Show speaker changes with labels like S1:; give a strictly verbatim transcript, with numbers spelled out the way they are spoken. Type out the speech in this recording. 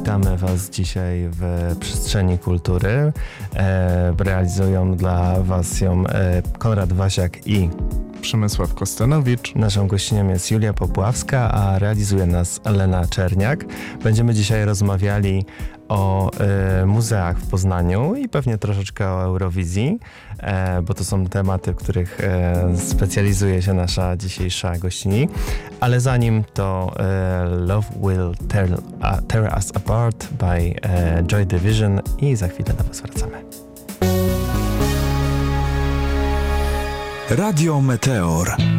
S1: Witamy Was dzisiaj w Przestrzeni Kultury. E, realizują dla Was ją e, Konrad Wasiak i
S2: Przemysław Kostanowicz.
S1: Naszą gościnią jest Julia Popławska, a realizuje nas Lena Czerniak. Będziemy dzisiaj rozmawiali o e, muzeach w Poznaniu i pewnie troszeczkę o Eurowizji, e, bo to są tematy, w których e, specjalizuje się nasza dzisiejsza gościni. Ale zanim to e, Love Will Tear, uh, Tear Us Apart by e, Joy Division i za chwilę do Was wracamy.
S3: Radio Meteor.